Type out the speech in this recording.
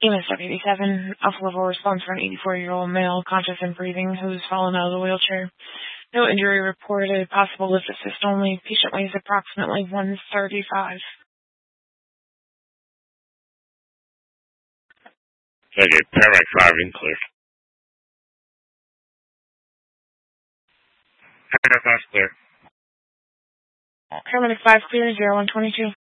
EMS Deputy 7, alpha level response for an 84-year-old male, conscious and breathing, who's fallen out of the wheelchair. No injury reported, possible lift assist only. Patient weighs approximately 135. Okay, paramedic 5 in clear. Paramedic 5 clear. Paramedic 5 clear, 0122.